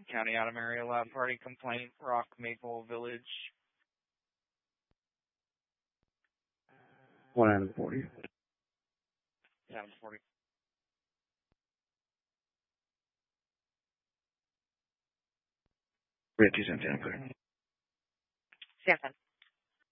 County Adam area loud party complaint, Rock Maple Village. 1 out of 40. Adam 40. We have 2 cents in, clear. San Fran.